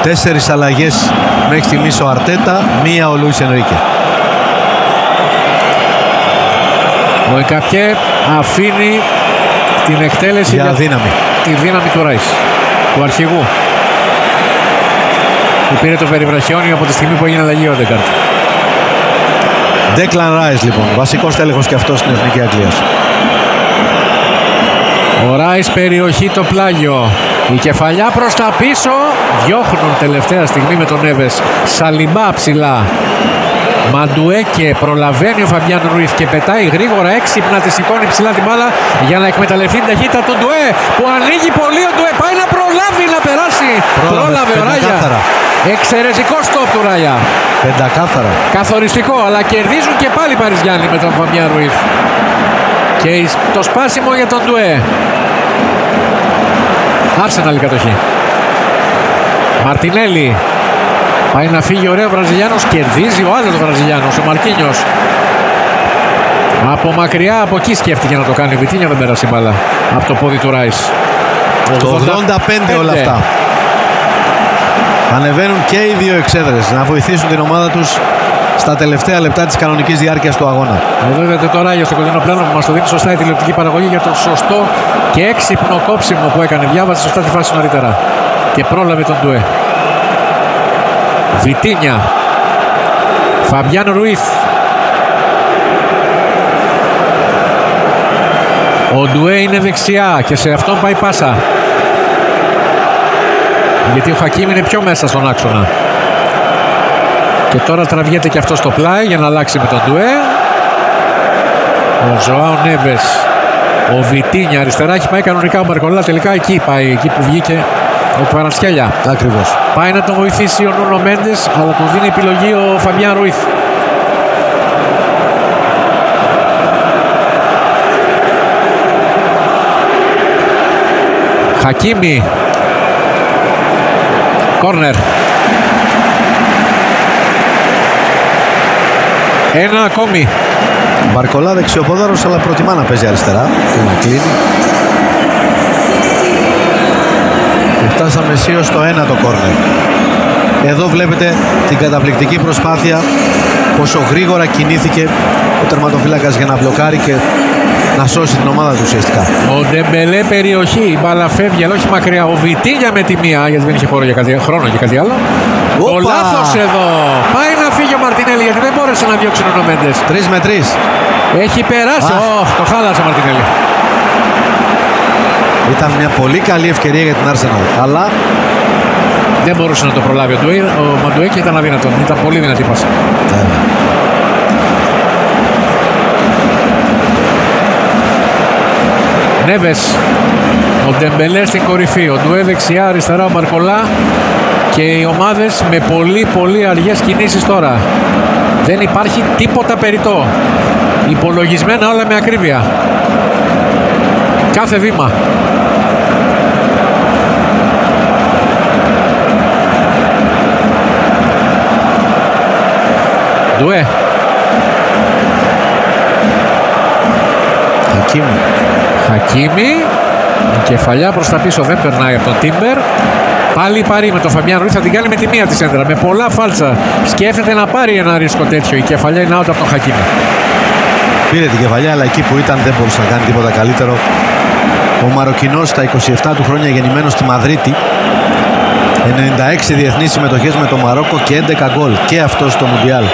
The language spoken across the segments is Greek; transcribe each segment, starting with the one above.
4 αλλαγές μέχρι στιγμής ο Αρτέτα, 1 ο Λουίς Ενρίκε. Ο Εγκαπιέ αφήνει την εκτέλεση για τη δύναμη του Ράις, του αρχηγού, που πήρε το περιβραχιόνιο από τη στιγμή που έγινε αλλαγή ο Ντεγκάρτ. Ντέκλαν Ράις λοιπόν, βασικός τέλεχος και αυτός στην Εθνική Αγγλίας. Ο Ράις περιοχή το πλάγιο. Η κεφαλιά προς τα πίσω. Διώχνουν τελευταία στιγμή με τον Νέβες. Σαλιμπά ψηλά. Μαντουέκε προλαβαίνει ο Φαμπιάν Ρουίθ και πετάει γρήγορα, έξυπνα τη σηκώνει ψηλά την μπάλα για να εκμεταλλευτεί την ταχύτητα του Ντουέ, που ανοίγει πολύ ο Ντουέ. Πάει να προλάβει να περάσει. Πρόλαβε ο Ράγια. Εξαιρετικό στόπ του Ράγια. Πεντακάθαρα. Καθοριστικό, αλλά κερδίζουν και πάλι οι Παριζιάνοι με τον Φαμπιάν Ρουίθ. Και το σπάσιμο για τον Ντουέ. Άρσεναλ η κατοχή. Μαρτινέλη. Πάει να φύγει ωραίο Βραζιλιάνος, κερδίζει ο άλλος Βραζιλιάνος, ο Μαρκίνιος. Από μακριά, από εκεί σκέφτηκε να το κάνει. Βιτίνια δεν πέρασε η μπάλα από το πόδι του Ράις. Το 85 όλα αυτά. Ανεβαίνουν και οι δύο εξέδρες να βοηθήσουν την ομάδα τους στα τελευταία λεπτά της κανονικής διάρκειας του αγώνα. Εδώ είδατε το Ράγιο στο κοντινό πλάνο που μας το δίνει σωστά η τηλεοπτική παραγωγή για το σωστό και έξυπνο κόψιμο που έκανε. Διάβασε σωστά τη φάση νωρίτερα και πρόλαβε τον Ντουέ. Βιτίνια. Φαμπιάν Ρουίθ. Ο Ντουέ είναι δεξιά και σε αυτόν πάει πάσα. Γιατί ο Χακίμ είναι πιο μέσα στον άξονα. Και τώρα τραβιέται και αυτό στο πλάι για να αλλάξει με τον Ντουέ. Ο Ζωάο Νέβες. Ο Βιτίνια αριστερά έχει πάει κανονικά ο Μπαρκολά. Τελικά εκεί πάει, εκεί που βγήκε ο Κβαρατσχέλια. Ακριβώς. Πάει να τον βοηθήσει ο Νούνο Μέντες, αλλά του δίνει επιλογή ο Φαμπιάν Ρουίθ. Χακίμι. Κόρνερ. Ένα ακόμη. Μπαρκολά δεξιοπόδαρος, αλλά προτιμά να παίζει αριστερά και να κλείνει. Φτάσαμε αισίως στο 1 το κόρνερ. Εδώ βλέπετε την καταπληκτική προσπάθεια, πόσο γρήγορα κινήθηκε ο τερματοφύλακας για να μπλοκάρει και να σώσει την ομάδα του ουσιαστικά. Ο Ντεμπελέ περιοχή, η μπάλα φεύγει αλλά όχι μακριά. Ο Βιτίνια με τη μία, γιατί δεν είχε χρόνο για κάτι άλλο. Το λάθος εδώ. Πάει να φύγει ο Μαρτινέλη γιατί δεν μπόρεσε να διώξει ο Νούνο Μέντες. 3 με 3. Έχει περάσει. Το χάλασε ο Μαρτινέλη. Ήταν μια πολύ καλή ευκαιρία για την Arsenal, αλλά δεν μπορούσε να το προλάβει ο Μαντουέκη, ήταν αδύνατο. Ήταν πολύ δυνατή πάσα. Νέβες. Ο Ντεμπελέ στην κορυφή. Ο Ντουέ δεξιά, αριστερά ο Μπαρκολά. Και οι ομάδες με πολύ αργές κινήσεις τώρα. Δεν υπάρχει τίποτα περιττό. Υπολογισμένα όλα με ακρίβεια. Κάθε βήμα. Ντουέ. Χακίμι. Η κεφαλιά προς τα πίσω δεν περνάει από τον Τίμπερ. Πάλι παρή με τον Φαμπιάν Ρουίθ, θα την κάνει με τη μία της έντρα. Με πολλά φάλτσα. Σκέφτεται να πάρει ένα ρίσκο τέτοιο. Η κεφαλιά είναι out από τον Χακίμι. Πήρε την κεφαλιά, αλλά εκεί που ήταν δεν μπορούσε να κάνει τίποτα καλύτερο. Ο Μαροκινός στα 27 του χρόνια, γεννημένος στη Μαδρίτη. 96 διεθνείς συμμετοχές με το Μαρόκο και 11 γκολ. Και αυτό στο Μουντιάλ.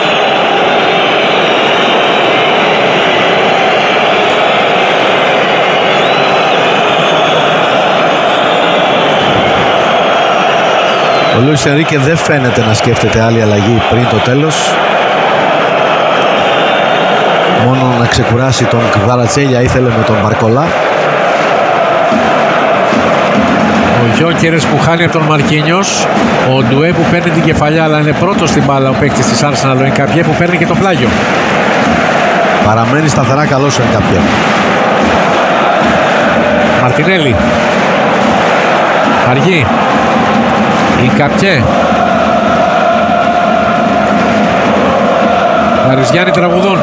Ο Λουίς Ενρίκε δεν φαίνεται να σκέφτεται άλλη αλλαγή πριν το τέλος. Μόνο να ξεκουράσει τον Κβαρατσχέλια ήθελε με τον Μπαρκολά. Ο Γιόκερες που χάνει από τον Μαρκίνιος. Ο Ντουέ που παίρνει την κεφαλιά αλλά είναι πρώτος στην μπάλα ο παίκτης της Arsenal. Ο Εγκαπιέ που παίρνει και το πλάγιο. Παραμένει σταθερά καλός ο Εγκαπιέ. Μαρτινέλη. Αργή. Εγκαπιέ. Παριζιάννη τραγουδών.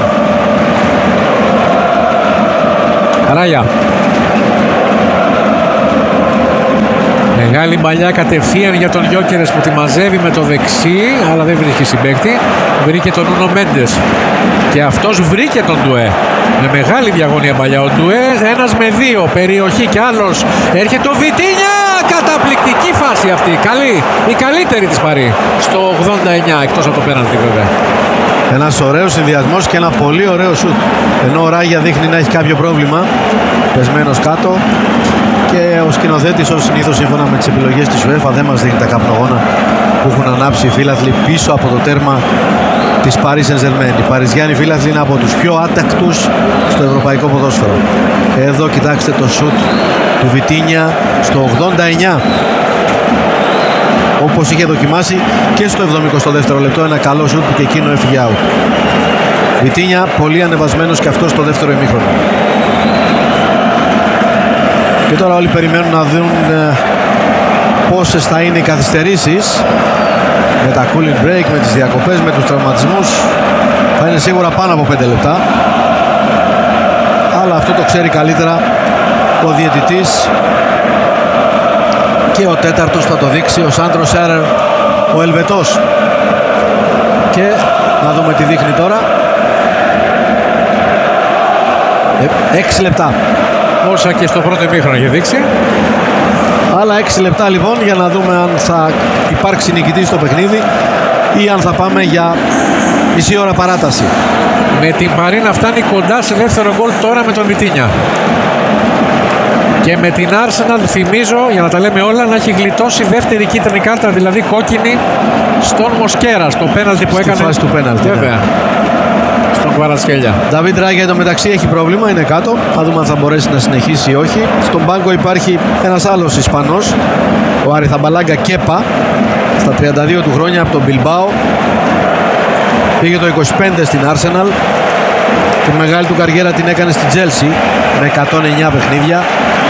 Ράγια. Μεγάλη μπαλιά κατευθείαν για τον Γιόκερες που τη μαζεύει με το δεξί, αλλά δεν βρίσκει συμπαίκτη. Βρήκε τον Νούνο Μέντες και αυτός βρήκε τον Ντουέ. Με μεγάλη διαγωνία μπαλιά ο Ντουέ, 1-2, περιοχή κι άλλος. Έρχεται ο Βιτίνια, καταπληκτική φάση αυτή. Καλή, η καλύτερη της Παρί στο 89, εκτός από το πέναλτι βέβαια. Ένας ωραίος συνδυασμός και ένα πολύ ωραίο σουτ. Ενώ ο Ράγια δείχνει να έχει κάποιο πρόβλημα, πεσμένος κάτω, και ο σκηνοθέτης, ως συνήθως σύμφωνα με τις επιλογές της UEFA, δεν μας δείχνει τα καπνογόνα που έχουν ανάψει οι φίλαθλοι πίσω από το τέρμα της Paris Saint-Germain. Οι Παριζιάνοι φίλαθλοι είναι από τους πιο άτακτους στο ευρωπαϊκό ποδόσφαιρο. Εδώ κοιτάξτε το σουτ του Βιτίνια στο 89. Όπως είχε δοκιμάσει και στο 72ο λεπτό, ένα καλό σουτ που και εκείνο έφυγε out. Βιτίνια πολύ ανεβασμένος και αυτό στο δεύτερο ημίχρονο. Και τώρα όλοι περιμένουν να δουν πόσες θα είναι οι καθυστερήσεις με τα cooling break, με τις διακοπές, με τους τραυματισμούς. Θα είναι σίγουρα πάνω από 5 λεπτά, αλλά αυτό το ξέρει καλύτερα ο διαιτητής και ο τέταρτος θα το δείξει, ο Σάντρο Σέρερ, ο Ελβετός. Και να δούμε τι δείχνει τώρα. 6 λεπτά. Όσα και στο πρώτο ημίχρονο έχει δείξει. Άλλα 6 λεπτά λοιπόν για να δούμε αν θα υπάρξει νικητής στο παιχνίδι ή αν θα πάμε για μισή ώρα παράταση. Με την Παρί να φτάνει κοντά σε δεύτερο γκολ τώρα με τον Βιτίνια. Και με την Arsenal, θυμίζω, για να τα λέμε όλα, να έχει γλιτώσει δεύτερη κίτρινη κάρτα, δηλαδή κόκκινη, στον Μοσκέρα, στο πέναλτι που έκανε. Στη φάση του πέναλτι. Βέβαια. Στον Κβαρατσχέλια. Νταβίντ Ράγια εντωμεταξύ έχει πρόβλημα, είναι κάτω. Θα δούμε αν θα μπορέσει να συνεχίσει ή όχι. Στον πάγκο υπάρχει ένας άλλος Ισπανός, ο Αριθαμπαλάγκα Κέπα, στα 32 του χρόνια, από τον Μπιλμπάο. Πήγε το 25 στην Arsenal. Τη μεγάλη του καριέρα την έκανε στη Chelsea με 109 παιχνίδια.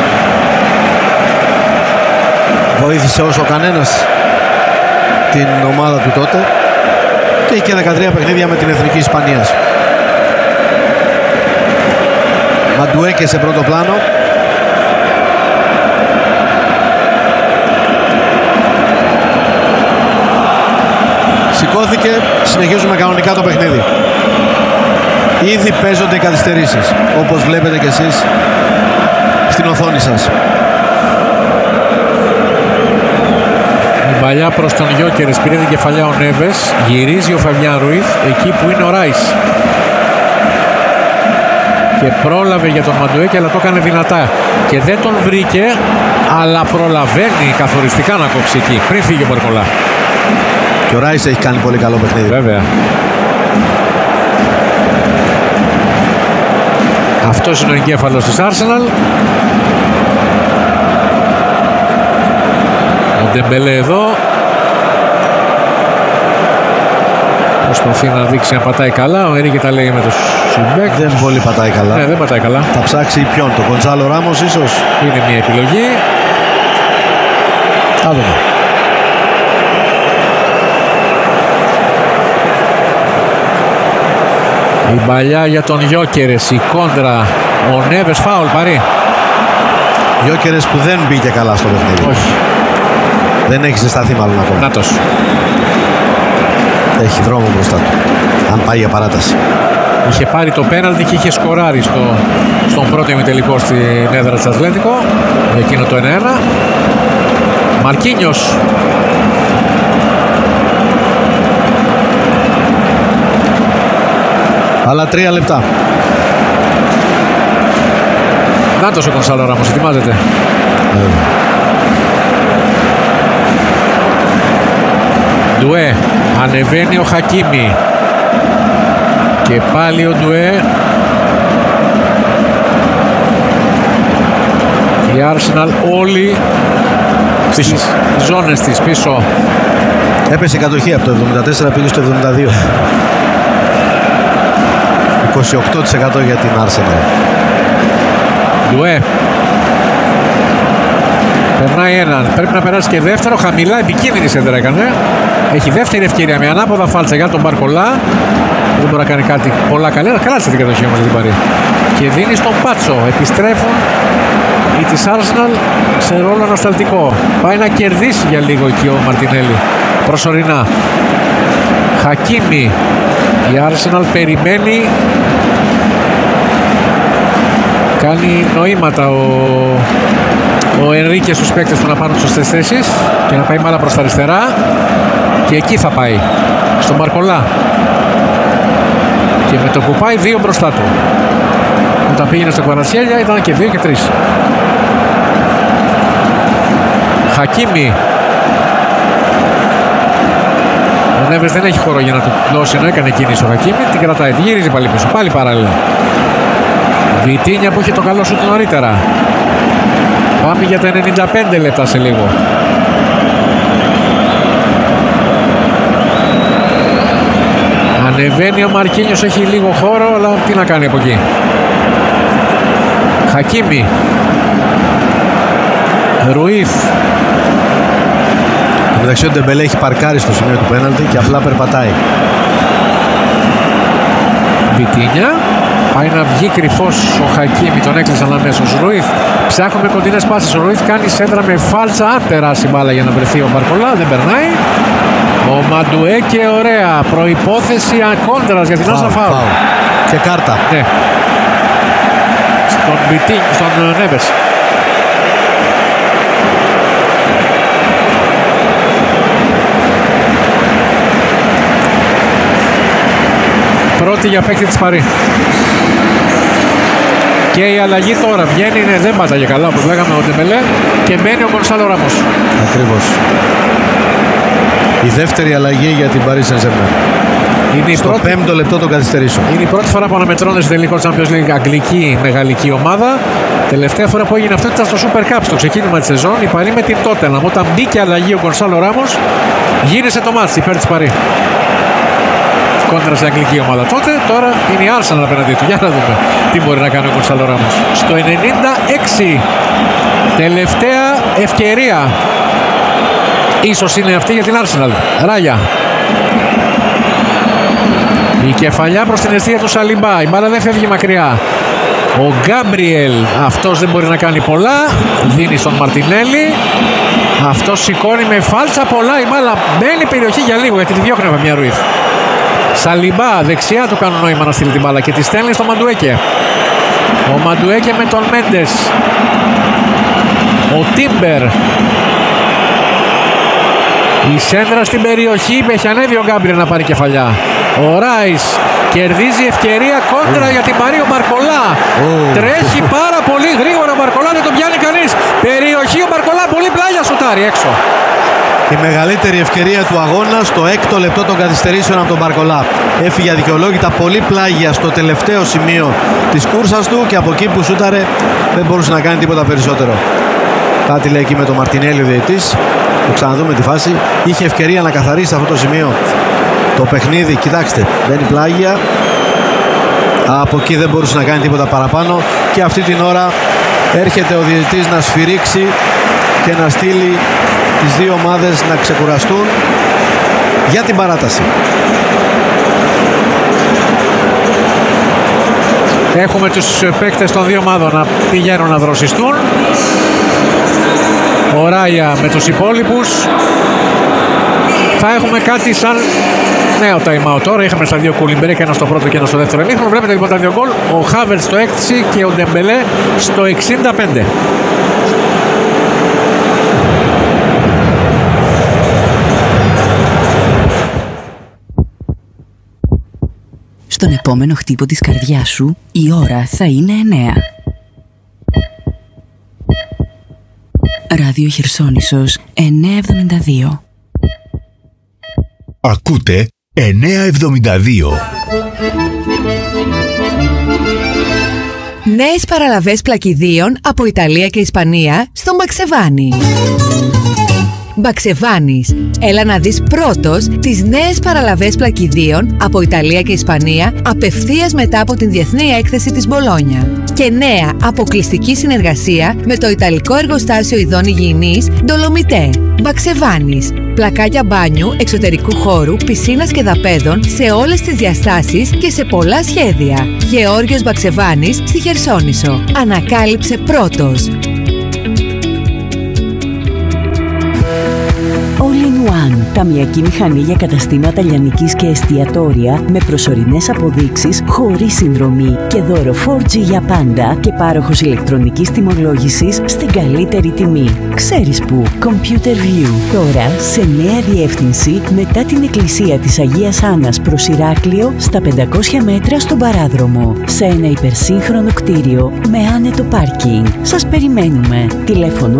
Βοήθησε όσο κανένας την ομάδα του τότε και είχε 13 παιχνίδια με την Εθνική Ισπανίας. Μαντουέκε σε πρώτο πλάνο. Σηκώθηκε, συνεχίζουμε κανονικά το παιχνίδι. Ήδη παίζονται οι καθυστερήσεις, όπως βλέπετε και εσείς στην οθόνη σας. Η παλιά προς τον Γιόκερες, πήρε την κεφαλιά ο Νέβες, γυρίζει ο Φαβιάν Ρουίθ εκεί που είναι ο Ράις. Και πρόλαβε για τον Μαντουέκη, αλλά το έκανε δυνατά. Και δεν τον βρήκε, αλλά προλαβαίνει καθοριστικά να κόψει εκεί, πριν φύγει ο Μπαρκολά. Και ο Ράις έχει κάνει πολύ καλό παιχνίδι. Βέβαια. Αυτός είναι ο εγκέφαλος της Arsenal. Ο Ντεμπελέ εδώ. Προσπαθεί να δείξει αν πατάει καλά. Ο Ερίκε τα λέει με τους συμπαίκτες. Δεν πολύ πατάει καλά. Ναι, δεν πατάει καλά. Θα ψάξει ποιον, τον Γκοντζάλο Ράμος ίσως. Είναι μια επιλογή. Θα δούμε. Η παλιά για τον Γιόκερες, η κόντρα, ο Νέβες, φάουλ, Παρί. Γιόκερες που δεν μπήκε καλά στο παιχνίδι. Όχι. Δεν έχει ζεσταθεί μάλλον ακόμα. Νάτος. Έχει δρόμο μπροστά του, αν πάει για παράταση. Είχε πάρει το πέναλτι και είχε σκοράρει στον πρώτο ημιτελικό στην έδρα της Ατλέτικο, εκείνο το 1-1. Μαρκίνιος. Άλλα 3 λεπτά. Νάτος ο Γκονσάλο Ράμος, ετοιμάζεται. Ντουέ, ανεβαίνει ο Χακίμι. Και πάλι ο Ντουέ. Η Arsenal όλοι στις ζώνες της πίσω. Έπεσε η κατοχή από το 74, πήγε στο 72. 28% για την Arsenal. Ντουέ. Περνάει έναν. Πρέπει να περάσει και δεύτερο. Χαμηλά, επικίνδυνη σέντρα έκανε. Έχει δεύτερη ευκαιρία με ανάποδα φάλτσα για τον Μπαρκολά. Δεν μπορεί να κάνει κάτι πολλά καλά. Κράτησε την κατοχή όμως την Παρί. Και δίνει στον Πάτσο. Επιστρέφουν ή της Arsenal σε ρόλο ανασταλτικό. Πάει να κερδίσει για λίγο εκεί ο Μαρτινέλη προσωρινά. Χακίμι. Η Arsenal περιμένει, κάνει νοήματα ο Ενρίκε στους παίκτες του να πάρουν τις σωστές θέσεις και να πάει μάλλα προς τα αριστερά, και εκεί θα πάει στον Μπαρκολά, και με το που πάει 2 μπροστά του. Όταν πήγαινε στο Κβαρατσχέλια ήταν και 2 και 3. Χακίμι. Ο Νέβες δεν έχει χώρο για να του δώσει, ενώ έκανε κίνηση ο Χακίμι, την κρατάει, τη γυρίζει πάλι πίσω, πάλι παράλληλα. Βιτίνια που είχε το καλό σου νωρίτερα. Πάμε για τα 95 λεπτά σε λίγο. Ανεβαίνει ο Μαρκίνιος, έχει λίγο χώρο, αλλά τι να κάνει από εκεί. Χακίμι. Ρουίθ. Μεταξύ ο Ντεμπελέ έχει παρκάρει στο σημείο του πέναλτι και απλά περπατάει. Βιτίνια. Πάει να βγει κρυφός ο Χακίμι, τον έκλεισαν αμέσως. Ρουίθ. Ψάχνουμε κοντινές πάσες. Ο Ρουίθ κάνει σέντρα με φάλτσα, αν περάσει μπάλα για να βρεθεί ο Μπαρκολά, δεν περνάει. Ο Μαντουέκε, ωραία. Προϋπόθεση ακόντρας για την Άσα φάουλ. Και κάρτα. Ναι. Στον Νέβες. Πρώτη για παίκτη της Παρί. Και η αλλαγή τώρα βγαίνει, ναι, δεν πάταγε καλά όπως λέγαμε ο Ντεμπελέ, και μένει ο Γκονσάλο Ράμος. Ακριβώς. Η δεύτερη αλλαγή για την Paris Saint-Germain. Στο 5ο λεπτό των καθυστερήσεων. Είναι η πρώτη φορά που αναμετρώνεται στο τελικό Champions League αγγλική μεγαλική ομάδα. Τελευταία φορά που έγινε αυτό ήταν στο Super Cup, στο ξεκίνημα της σεζόν. Η Παρί με την Tottenham. Όταν μπήκε αλλαγή ο Γκονσάλο Ράμος, γύρισε το μάτς υπέρ της Παρί. Κόντρα σε αγγλική ομάδα τότε, τώρα είναι η Arsenal απέναντί του. Για να δούμε τι μπορεί να κάνει ο Γκονσάλο Ράμος. Στο 96, τελευταία ευκαιρία. Ίσως είναι αυτή για την Arsenal. Ράγια. Η κεφαλιά προς την αιστεία του Σαλιμπά. Η μπάλα δεν φεύγει μακριά. Ο Γκάμπριελ, αυτός δεν μπορεί να κάνει πολλά. Δίνει στον Μαρτινέλη. Αυτός σηκώνει με φάλτσα πολλά. Η μπάλα μπαίνει περιοχή για λίγο, γιατί τη διώχνει μια Ρουίθ. Σαλιμπά, δεξιά του κάνουν νόημα να στείλει την μπάλα και τη στέλνει στο Μαντουέκε. Ο Μαντουέκε με τον Μέντες. Ο Τίμπερ. Η σέντρα στην περιοχή, έχει ανέβει ο Γκάμπριελ να πάρει κεφαλιά. Ο Ράις κερδίζει ευκαιρία, κόντρα για την Παρί ο Μπαρκολά. Τρέχει πάρα πολύ γρήγορα ο Μπαρκολά, δεν τον πιάνει κανείς. Περιοχή ο Μπαρκολά, πολύ πλάγια σουτάρει έξω. Η μεγαλύτερη ευκαιρία του αγώνα στο 6ο λεπτό των καθυστερήσεων από τον Μπαρκολά. Έφυγε αδικαιολόγητα πολύ πλάγια στο τελευταίο σημείο της κούρσας του και από εκεί που σούταρε δεν μπορούσε να κάνει τίποτα περισσότερο. Κάτι λέει εκεί με τον Μαρτινέλη ο διαιτητής. Το ξαναδούμε τη φάση. Είχε ευκαιρία να καθαρίσει σε αυτό το σημείο το παιχνίδι. Κοιτάξτε, μπαίνει πλάγια. Από εκεί δεν μπορούσε να κάνει τίποτα παραπάνω. Και αυτή την ώρα έρχεται ο διαιτητής να σφυρίξει και να στείλει τις δύο ομάδες να ξεκουραστούν για την παράταση. Έχουμε τους παίκτες των δύο ομάδων να πηγαίνουν να δροσιστούν. Ο Ράια με τους υπόλοιπους. Θα έχουμε κάτι σαν νέο time out τώρα. Είχαμε στα δύο Κουλιμπερέ και ένα στο πρώτο και ένα στο δεύτερο ημίχρονο. Βλέπετε λοιπόν τα δύο γκολ. Ο Χάβερτς στο 6 και ο Ντεμπελέ στο 65. Στον επόμενο χτύπο της καρδιάς σου, η ώρα θα είναι 9. Ράδιο Χερσόνησος 972. Ακούτε 972. Νέες παραλαβές πλακιδίων από Ιταλία και Ισπανία στο Μπαξεβάνι. Μπαξεβάνις. Έλα να δεις πρώτος τις νέες παραλαβές πλακιδίων από Ιταλία και Ισπανία απευθείας μετά από την Διεθνή Έκθεση της Μπολόνια. Και νέα αποκλειστική συνεργασία με το Ιταλικό Εργοστάσιο Ειδών Υγιεινής Ντολομιτέ. Μπαξεβάνις. Πλακάκια μπάνιου, εξωτερικού χώρου, πισίνας και δαπέδων σε όλες τις διαστάσεις και σε πολλά σχέδια. Γεώργιος Μπαξεβάνης στη Χερσόνησο. Ανακάλυψε πρώτος. Ταμιακή μηχανή για καταστήματα λιανικής και εστιατόρια με προσωρινές αποδείξεις χωρίς συνδρομή και δώρο 4G για πάντα και πάροχος ηλεκτρονικής τιμολόγησης στην καλύτερη τιμή. Ξέρεις που? Computer View. Τώρα σε νέα διεύθυνση μετά την εκκλησία της Αγίας Άννας προς Ηράκλειο στα 500 μέτρα στον Παράδρομο. Σε ένα υπερσύγχρονο κτίριο με άνετο πάρκινγκ. Σας περιμένουμε. Τηλέφωνο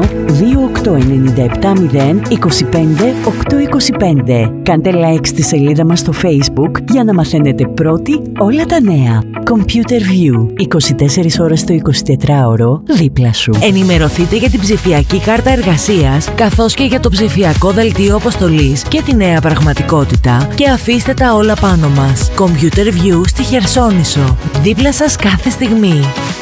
28970 25 825. Κάντε like στη σελίδα μας στο Facebook για να μαθαίνετε πρώτοι όλα τα νέα. Computer View. 24 ώρες το 24ωρο δίπλα σου. Ενημερωθείτε για την ψηφιακή κάρτα εργασίας καθώς και για το ψηφιακό δελτίο αποστολής και τη νέα πραγματικότητα και αφήστε τα όλα πάνω μας. Computer View στη Χερσόνησο. Δίπλα σας κάθε στιγμή.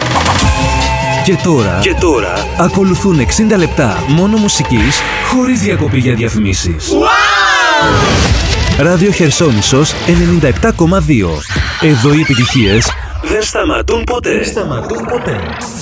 Και τώρα ακολουθούν 60 λεπτά μόνο μουσικής χωρίς διακοπή για διαφημίσεις. Ράδιο Χερσόνησος 97,2. Εδώ οι επιτυχίες δεν σταματούν ποτέ.